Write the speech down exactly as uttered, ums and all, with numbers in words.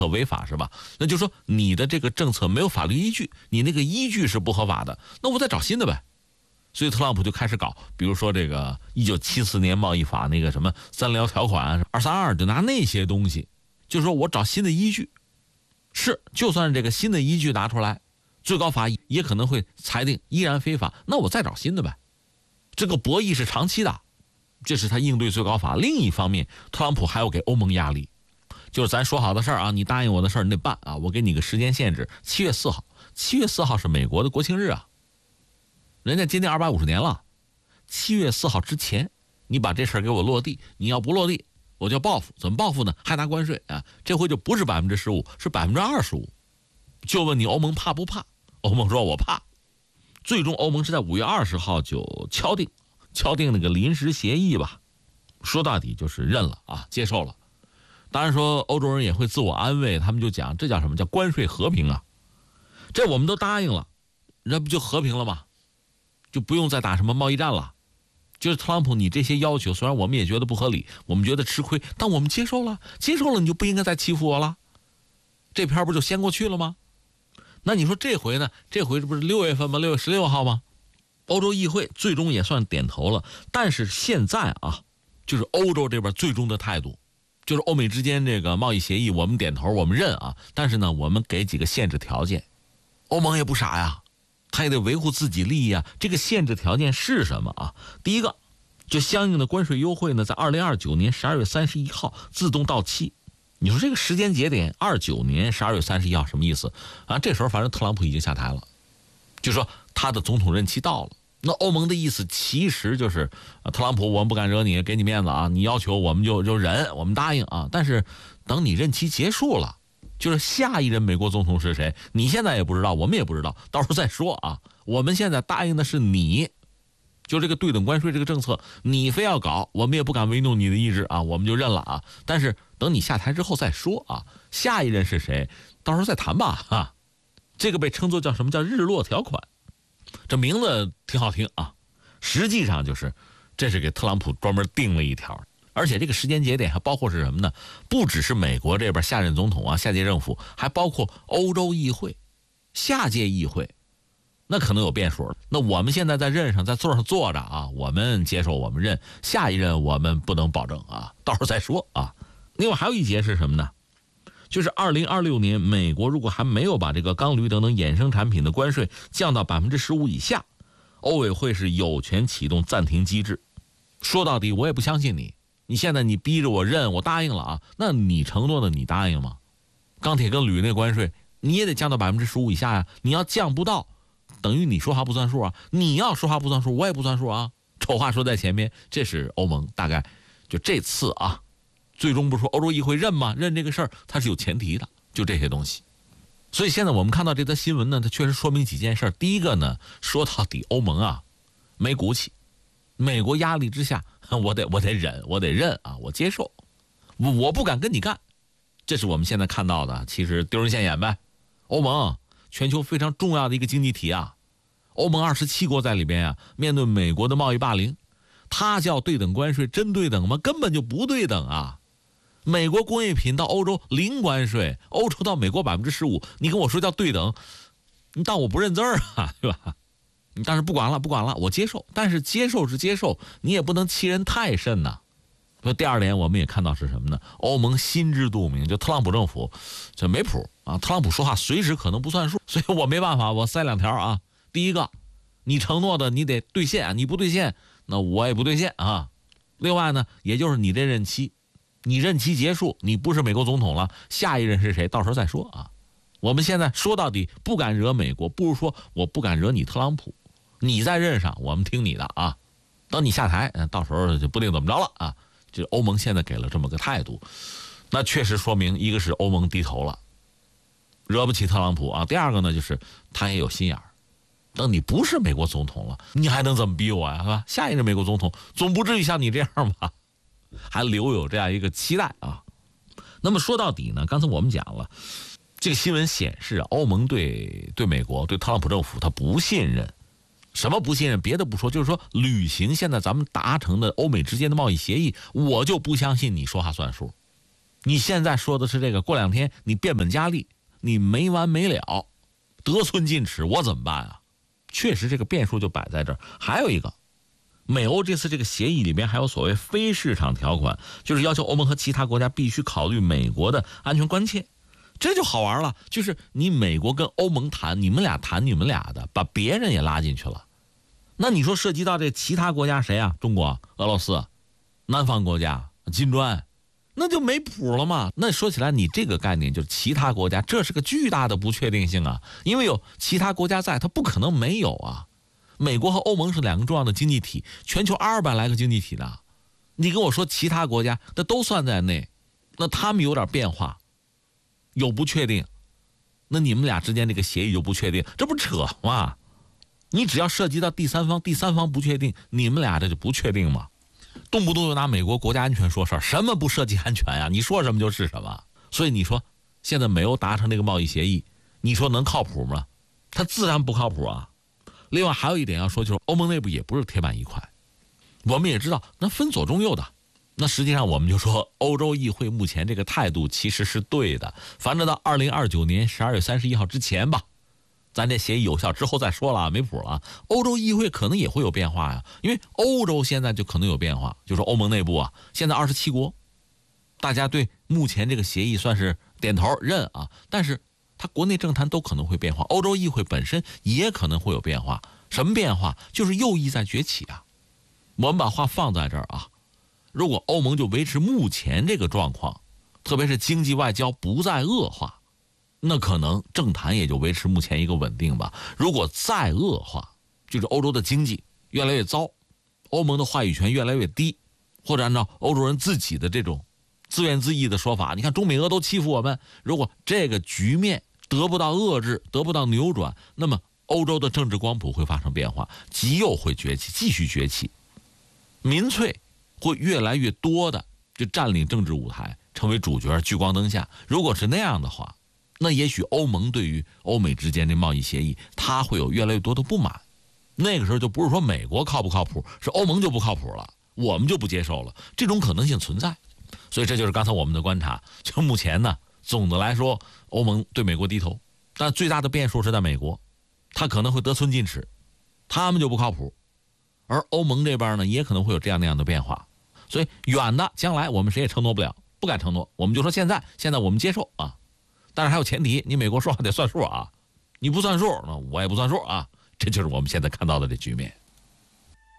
违法是吧？那就说你的这个政策没有法律依据，你那个依据是不合法的，那我再找新的呗。所以特朗普就开始搞，比如说这个一九七四年贸易法那个什么三聊条款、二三二，就拿那些东西，就是说我找新的依据。是，就算这个新的依据拿出来，最高法也可能会裁定依然非法，那我再找新的呗。这个博弈是长期的，这是他应对最高法。另一方面，特朗普还要给欧盟压力。就是咱说好的事儿啊，你答应我的事儿你得办啊，我给你个时间限制，七月四号，七月四号是美国的国庆日啊，人家今年二百五十年了，七月四号之前，你把这事儿给我落地，你要不落地，我就报复。怎么报复呢？还拿关税啊，这回就不是百分之十五，是百分之二十五。就问你欧盟怕不怕？欧盟说我怕。最终欧盟是在五月二十号就敲定，敲定那个临时协议吧，说到底就是认了啊，接受了。当然说欧洲人也会自我安慰，他们就讲这叫什么？叫关税和平啊！这我们都答应了，那不就和平了吗？就不用再打什么贸易战了。就是特朗普你这些要求，虽然我们也觉得不合理，我们觉得吃亏，但我们接受了，接受了你就不应该再欺负我了。这篇不就先过去了吗？那你说这回呢？这回这不是六月份吗？六月十六号吗？欧洲议会最终也算点头了，但是现在啊，就是欧洲这边最终的态度。就是欧美之间这个贸易协议，我们点头，我们认啊，但是呢，我们给几个限制条件。欧盟也不傻呀，他也得维护自己利益啊。这个限制条件是什么啊？第一个，就相应的关税优惠呢，在二零二九年十二月三十一号自动到期。你说这个时间节点，二九年十二月三十一号什么意思啊？这时候反正特朗普已经下台了，就说他的总统任期到了。那欧盟的意思其实就是，特朗普我们不敢惹你，给你面子啊，你要求我们就就忍，我们答应啊。但是等你任期结束了，就是下一任美国总统是谁，你现在也不知道，我们也不知道，到时候再说啊。我们现在答应的是你，就这个对等关税这个政策，你非要搞，我们也不敢违拗你的意志啊，我们就认了啊。但是等你下台之后再说啊，下一任是谁，到时候再谈吧啊。这个被称作叫什么叫日落条款。这名字挺好听啊，实际上就是这是给特朗普专门定了一条，而且这个时间节点还包括是什么呢？不只是美国这边下任总统啊，下届政府，还包括欧洲议会，下届议会，那可能有变数了。那我们现在在任上，在座上坐着啊，我们接受我们任，下一任我们不能保证啊，到时候再说啊。另外还有一节是什么呢？就是二零二六年，美国如果还没有把这个钢铝等等衍生产品的关税降到百分之十五以下，欧委会是有权启动暂停机制。说到底，我也不相信你，你现在你逼着我认，我答应了啊，那你承诺的你答应吗？钢铁跟铝那关税你也得降到百分之十五以下呀，你要降不到，等于你说话不算数啊，你要说话不算数，我也不算数啊。丑话说在前面，这是欧盟大概就这次啊。最终不是说欧洲议会认吗？认这个事儿它是有前提的，就这些东西。所以现在我们看到这则新闻呢，它确实说明几件事。第一个呢，说到底欧盟啊没骨气，美国压力之下，我得我得忍，我得认啊，我接受，我我不敢跟你干。这是我们现在看到的，其实丢人现眼呗。欧盟全球非常重要的一个经济体啊，欧盟二十七国在里边啊，面对美国的贸易霸凌，它叫对等关税，真对等吗？根本就不对等啊。美国工业品到欧洲零关税，欧洲到美国百分之十五，你跟我说叫对等，你当我不认字儿啊，对吧？但是不管了，不管了，我接受。但是接受是接受，你也不能欺人太甚呐。那第二点，我们也看到是什么呢？欧盟心知肚明，就特朗普政府这没谱啊，特朗普说话随时可能不算数，所以我没办法，我塞两条啊。第一个，你承诺的你得兑现，你不兑现，那我也不兑现啊。另外呢，也就是你这任期。你任期结束，你不是美国总统了，下一任是谁？到时候再说啊。我们现在说到底不敢惹美国，不如说我不敢惹你特朗普。你在任上，我们听你的啊。等你下台，到时候就不定怎么着了啊。就欧盟现在给了这么个态度，那确实说明一个是欧盟低头了，惹不起特朗普啊。第二个呢，就是他也有心眼儿。等你不是美国总统了，你还能怎么逼我呀？是吧？下一任美国总统总不至于像你这样吧？还留有这样一个期待啊。那么说到底呢，刚才我们讲了，这个新闻显示欧盟对对美国对特朗普政府他不信任。什么不信任？别的不说，就是说履行现在咱们达成的欧美之间的贸易协议，我就不相信你说话算数。 你现在说的是这个，过两天你变本加厉，你没完没了，得寸进尺，我怎么办啊？确实这个变数就摆在这儿。还有一个，美欧这次这个协议里面还有所谓非市场条款，就是要求欧盟和其他国家必须考虑美国的安全关切。这就好玩了，就是你美国跟欧盟谈，你们俩谈你们俩的，把别人也拉进去了。那你说涉及到这其他国家谁啊？中国、俄罗斯、南方国家、金砖，那就没谱了嘛。那说起来，你这个概念就是其他国家，这是个巨大的不确定性啊，因为有其他国家在，它不可能没有啊。美国和欧盟是两个重要的经济体，全球二百来个经济体的，你跟我说其他国家，那都算在内，那他们有点变化，有不确定，那你们俩之间这个协议就不确定，这不扯吗？你只要涉及到第三方，第三方不确定，你们俩这就不确定吗？动不动就拿美国国家安全说事儿，什么不涉及安全呀？你说什么就是什么。所以你说现在美欧达成这个贸易协议，你说能靠谱吗？它自然不靠谱啊。另外还有一点要说，就是欧盟内部也不是铁板一块，我们也知道那分左中右的。那实际上我们就说，欧洲议会目前这个态度其实是对的，反正到二零二九年十二月三十一号之前吧，咱这协议有效之后再说了，没谱了。欧洲议会可能也会有变化呀，因为欧洲现在就可能有变化，就是欧盟内部啊，现在二十七国，大家对目前这个协议算是点头认啊，但是它国内政坛都可能会变化，欧洲议会本身也可能会有变化。什么变化？就是右翼在崛起啊。我们把话放在这儿啊，如果欧盟就维持目前这个状况，特别是经济外交不再恶化，那可能政坛也就维持目前一个稳定吧。如果再恶化，就是欧洲的经济越来越糟，欧盟的话语权越来越低，或者按照欧洲人自己的这种自怨自艾的说法，你看中美俄都欺负我们，如果这个局面得不到遏制，得不到扭转，那么欧洲的政治光谱会发生变化，极右会崛起，继续崛起，民粹会越来越多的就占领政治舞台，成为主角，聚光灯下。如果是那样的话，那也许欧盟对于欧美之间的贸易协议，它会有越来越多的不满。那个时候就不是说美国靠不靠谱，是欧盟就不靠谱了，我们就不接受了，这种可能性存在。所以这就是刚才我们的观察，就目前呢，总的来说，欧盟对美国低头，但最大的变数是在美国，他可能会得寸进尺，他们就不靠谱。而欧盟这边呢，也可能会有这样那样的变化。所以远的将来我们谁也承诺不了，不敢承诺，我们就说现在现在我们接受啊，但是还有前提，你美国说话得算数啊，你不算数，那我也不算数啊，这就是我们现在看到的这局面。